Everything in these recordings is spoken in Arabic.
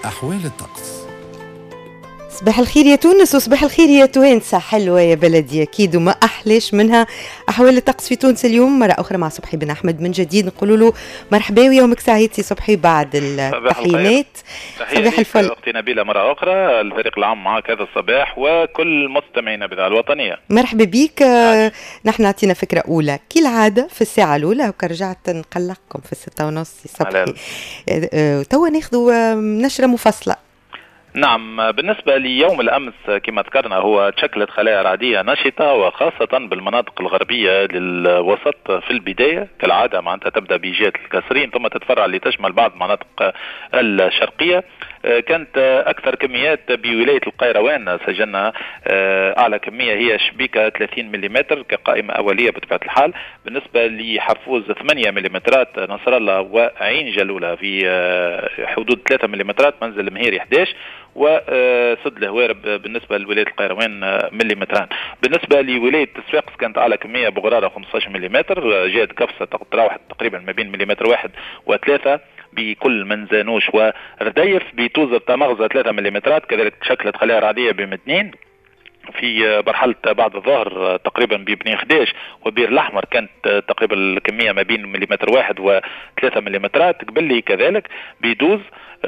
أحوال الطقس. صباح الخير يا تونس وصباح الخير يا توانسة، حلوة يا بلدي أكيد وما أحلاش منها. أحوال الطقس في تونس اليوم مرة أخرى مع صبحي بن أحمد من جديد، نقول له مرحبا ويومك سعيد سي صبحي بعد التحيينات. صباح الفل أختي نبيلة مرة أخرى، الفريق العام معك هذا الصباح وكل مستمعينا بذاع الوطنية. مرحبا بيك. نحن عطينا فكرة أولى كالعادة في الساعة الأولى وكرجعت نقلقكم في 6:30 صبحي. توا ناخذوا نشرة مفصلة. نعم، بالنسبة ليوم الأمس كما ذكرنا هو تشكلت خلايا رعدية نشطة وخاصة بالمناطق الغربية للوسط في البداية كالعادة، معناتها تبدأ بجهة الكسرين ثم تتفرع لتشمل بعض المناطق الشرقية. كانت أكثر كميات بولاية القيروان، سجلنا أعلى كمية هي شبيكة 30 ملم كقائمة أولية بطبيعة الحال. بالنسبة لحرفوز 8 ملم، نصر الله وعين جلولة في حدود 3 ملم، منزل المهيري 11 وسد الهوارب بالنسبة لولاية القيروان مليمتران. بالنسبة لولاية صفاقس كانت أعلى كمية بغرارة 15 ملم، جهة كفصة تراوح تقريبا ما بين مليمتر 1 و3 بكل منزانوش ورديف. بتوزر تمغزة 3 ملم، كذلك تشكلت خلايا رعدية بمتنين في مرحلة بعد الظهر تقريبا ببني 11 وبير الأحمر كانت تقريبا الكمية ما بين مليمتر 1 و3 ملم. قبل كذلك بيدوز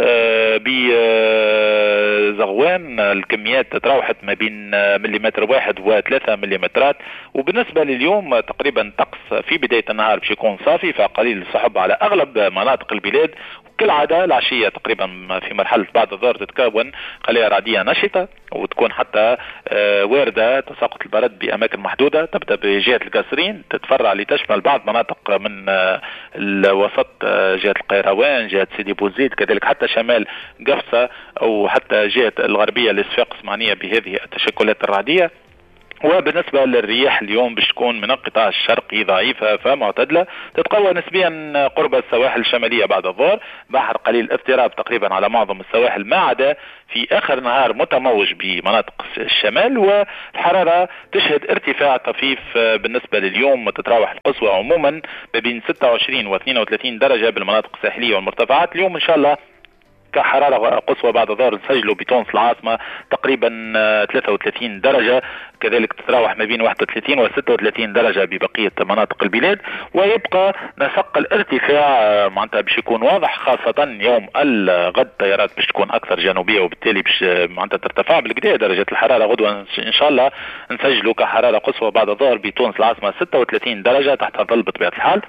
بزغوان الكميات تراوحت ما بين مليمتر 1 و3 ملم. وبالنسبة لليوم تقريبا طقس في بداية النهار باش يكون صافي فقليل السحب على أغلب مناطق البلاد. كالعادة العشية تقريبا في مرحلة بعد الظهر تتكون خلايا رعدية نشطة وتكون حتى واردة تساقط البرد بأماكن محدودة، تبدأ بجهة القصرين تتفرع لتشمل بعض مناطق من الوسط، جهة القيروان، جهة سيدي بوزيد، كذلك حتى شمال قفصة أو حتى جهة الغربية لصفاقس معنية بهذه التشكلات الرعدية. وبالنسبة للرياح اليوم باش تكون من القطاع الشرقي ضعيفة فمعتدلة، تتقوى نسبيا قرب السواحل الشمالية بعد الظهر، بحر قليل اضطراب تقريبا على معظم السواحل ما عدا في آخر نهار متموج بمناطق الشمال. والحرارة تشهد ارتفاع طفيف بالنسبة لليوم، تتراوح القصوى عموما ما بين 26 و 32 درجة بالمناطق الساحلية والمرتفعات. اليوم إن شاء الله كحرارة قصوى بعد الظهر نسجلوا بتونس العاصمة تقريبا 33 درجة، كذلك تتراوح ما بين 31 و 36 درجة ببقية مناطق البلاد. ويبقى نسق الارتفاع معناتها باش يكون واضح، خاصة يوم الغد التيارات باش تكون أكثر جنوبية وبالتالي باش معناتها ترتفع بالكدا درجة الحرارة. غدوة إن شاء الله نسجلوا كحرارة قصوى بعد الظهر بتونس العاصمة 36 درجة تحت ظل بطبيعة الحال،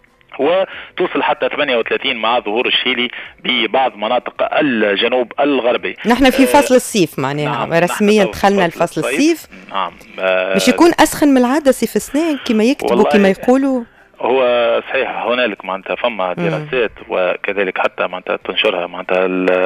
وتوصل حتى 38 مع ظهور الشيلي ببعض مناطق الجنوب الغربي. نحن في فصل الصيف معناها. نعم، رسميا دخلنا الفصل الصيف. نعم، باش يكون أسخن من العادة صيف اثنين كما يكتبوا كما يقولوا. هو صحيح هنالك معناتها فما دراسات وكذلك حتى معناتها تنشرها معناتها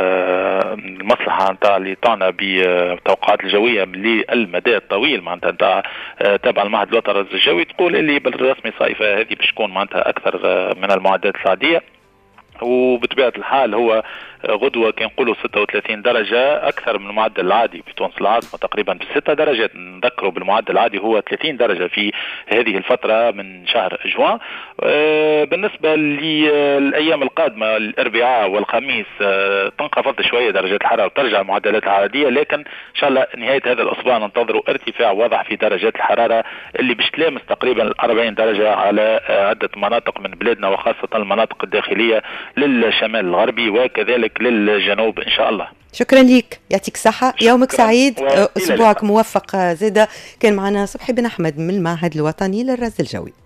المصلحة نتاع اللي تعنا بالتوقعات الجوية للمدى الطويل معناتها نتاع تابع المعهد الوطني الجوي، تقول اللي بالرسمي صيفة هذه باش تكون معناتها أكثر من المعدات العادية. وبطبيعة الحال هو غدوة كان نقولوا 36 درجة أكثر من المعدل العادي في تونس العاصمة تقريبا ب6 درجات. نذكروا بالمعدل العادي هو 30 درجة في هذه الفترة من شهر جوان. بالنسبة للأيام القادمة الأربعاء والخميس تنخفض شوية درجات الحرارة وترجع المعدلات العادية، لكن إن شاء الله نهاية هذا الأسبوع ننتظروا ارتفاع واضح في درجات الحرارة اللي باش تلامس تقريبا 40 درجة على عدة مناطق من بلادنا وخاصة المناطق الداخلية للشمال الغربي وكذلك للجنوب إن شاء الله. شكرا لك، يعطيك الصحة، يومك سعيد، أسبوعك موفق. زادة كان معنا صبحي بن أحمد من المعهد الوطني للرصد الجوي.